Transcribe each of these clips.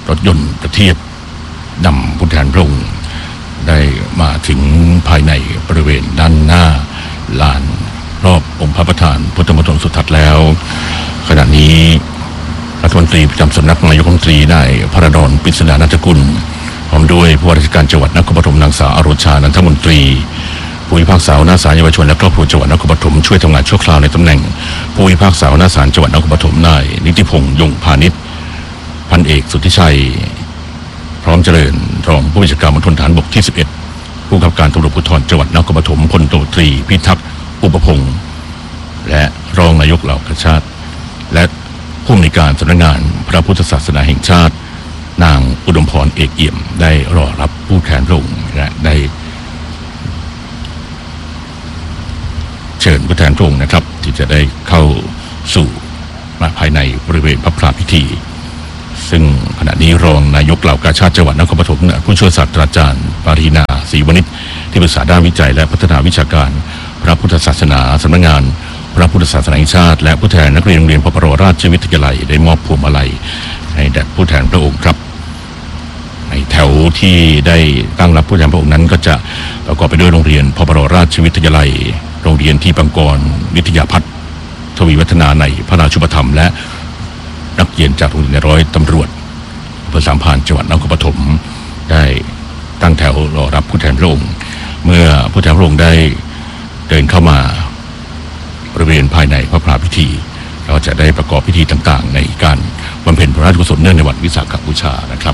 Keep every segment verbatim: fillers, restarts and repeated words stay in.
รถยนต์ประเทียบนำผู้แทนพระองค์ได้มาถึงภายในบริเวณด้านหน้าลานรอบองค์พระประธานพุทธมณฑลสุทัศน์แล้วขณะนี้รัฐมนตรีประจำสำนักนายกรัฐมนตรีได้พระดอนปริศนานันทกุลพร้อมด้วยผู้ว่าราชการจังหวัดนครปฐมนางสาวอรุชานันทมนตรีผู้พิพากษาหัวหน้าศาลเยาวชนและครอบครัวจังหวัดนครปฐมช่วยทำงานชั่วคราวในตำแหน่งผู้พิพากษาหัวหน้าศาลจังหวัดนครปฐมนายนิติพงษ์ยงพานิชพันเอกสุทธิชัยพร้อมเจริญรองผู้บัญชาการมณฑลทหารบกที่สิบเอ็ดผู้กำกับการตำรวจภูธรจังหวัดนครปฐมพลตรีตรีพิทักษ์อุปพงษ์และรองนายกเหล่ากาชาติและผู้อำนวยการสำนักงานพระพุทธศาสนาแห่งชาตินางอุดมพรเอกเอี่ยมได้รอรับผู้แทนพระองค์และได้เชิญผู้แทนพระองค์นะครับที่จะได้เข้าสู่มาภายในบริเวณพระพราพิธีซึ่งขณะนี้รองนายกเหล่ากาชาติจังหวัดนครปฐมผู้ช่วยศาสตราจารย์ปารีนาศรีวณิชที่ปรึกษาด้านวิจัยและพัฒนาวิชาการพระพุทธศาสนาสำนักงานพระพุทธศาสนาแห่งชาติและผู้แทนนักเรียนโรงเรียนพปรราชวิทยาลัยได้มอบพวงมาลัยให้แด่ผู้แทนพระองค์ครับในแถวที่ได้ตั้งรับผู้แทนพระองค์นั้นก็จะประกอบไปด้วยโรงเรียนพปรราชวิทยาลัยโรงเรียนที่ปังกรวิทยาพัฒน์ทวีวัฒนาในพระราชูปถัมภ์และนักเรียนจากโรงเรียนร้อยตำรวจอำเภอสามพรานจังหวัดนครปฐมได้ตั้งแถวรอรับผู้แทนพระองค์เมื่อผู้แทนพระองค์ได้เดินเข้ามาบริเวณภายในพระพราพิธีเราจะได้ประกอบพิธีต่างๆในการบำเพ็ญพระราชกุศลเนื่องในวันวิสาขบูชานะครับ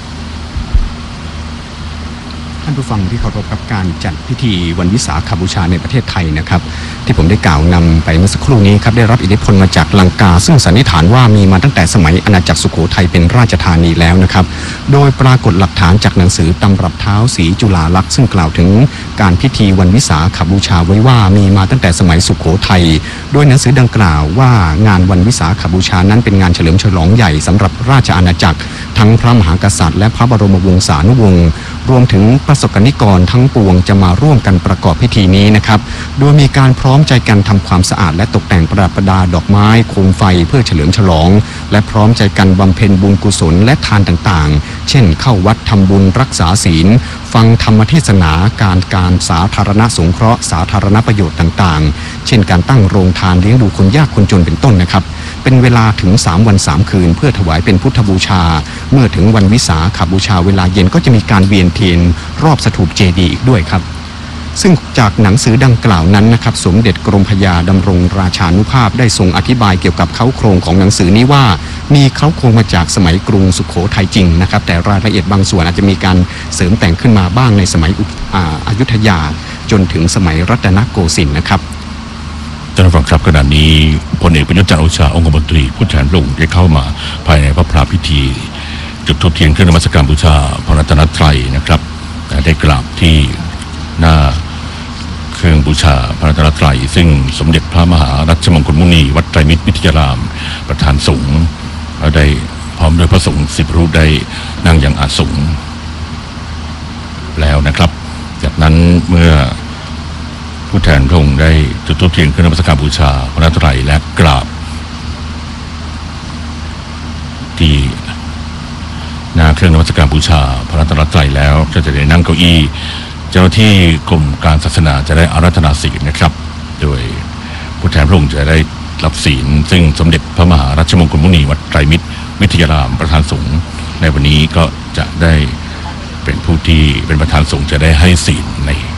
ท่านผู้ฟังที่เคารพครับการจัดพิธีวันวิสาขบูชาในประเทศไทยนะครับที่ผมได้กล่าวนำไปเมื่อสักครู่นี้ครับได้รับอิทธิพลมาจากลังกาซึ่งสันนิษฐานว่ามีมาตั้งแต่สมัยอาณาจักรสุโขทัยเป็นราชธานีแล้วนะครับโดยปรากฏหลักฐานจากหนังสือตำรับเท้าศรีจุฬาลักษณ์ซึ่งกล่าวถึงการพิธีวันวิสาขบูชาไว้ว่ามีมาตั้งแต่สมัยสุโขทัยโดยหนังสือดังกล่าวว่างานวันวิสาขบูชานั้นเป็นงานเฉลิมฉลองใหญ่สำหรับราชอาณาจักรทั้งพระมหากษัตริย์และพระบรมวงศานุวงศ์รวมถึงประสบกนิกรทั้งปวงจะมาร่วมกันประกอบพิธีนี้นะครับโดยมีการพร้อมใจกันทำความสะอาดและตกแต่งประดับประดาดอกไม้โคมไฟเพื่อเฉลิมฉลองและพร้อมใจกันบำเพ็ญบุญกุศลและทานต่างๆเช่นเข้าวัดทำบุญรักษาศีลฟังธรรมเทศนาการการสาธารณสงเคราะห์สาธารณประโยชน์ต่างๆเช่นการตั้งโรงทานเลี้ยงดูคนยากคนจนเป็นต้นนะครับเป็นเวลาถึงสามวันสามคืนเพื่อถวายเป็นพุทธบูชาเมื่อถึงวันวิสาขบูชาเวลาเย็นก็จะมีการเวียนเทียนรอบสถูปเจดีย์อีกด้วยครับซึ่งจากหนังสือดังกล่าวนั้นนะครับสมเด็จกรมพระยาดำรงราชานุภาพได้ทรงอธิบายเกี่ยวกับเค้าโครงของหนังสือนี้ว่ามีเค้าโครงมาจากสมัยกรุงสุโขทัยจริงนะครับแต่รายละเอียดบางส่วนอาจจะมีการเสริมแต่งขึ้นมาบ้างในสมัยอยุธยาจนถึงสมัยรัตนโกสินทร์นะครับท่านผู้ฟังครับขณะนี้พลเอกประยุทธ์จันทร์โอชาองคมนตรีผู้แทนพระองค์ได้เข้ามาภายในพระพราพิธีจุดธูปเทียนเครื่องนมัสการบูชาพระรัตนตรัยนะครับได้กราบที่หน้าเครื่องบูชาพระรัตนตรัยซึ่งสมเด็จพระมหารัชมงคลมุนีวัดไตรมิตรวิทยารามประธานสงฆ์ได้พร้อมด้วยพระสงฆ์สิบรูปได้นั่งอย่างอาสงฆ์แล้วนะครับจากนั้นเมื่อผู้แทนพระองค์ได้จุดธูปเทียนเครื่องนมัสการบูชาพระรัตนตรัยและกราบที่หน้าเครื่องนมัสการบูชาพระรัตนตรัยแล้วก็จะได้นั่งเก้าอี้เจ้าหน้าที่กรมการศาสนาจะได้อาราธนาศีลนะครับโดยผู้แทนพระองค์จะได้รับศีลซึ่งสมเด็จพระมหารัชมงคลมุนีวัดไตรมิตรวิทยารามประธานสงฆ์ในวันนี้ก็จะได้เป็นผู้ที่เป็นประธานสงฆ์จะได้ให้ศีลใน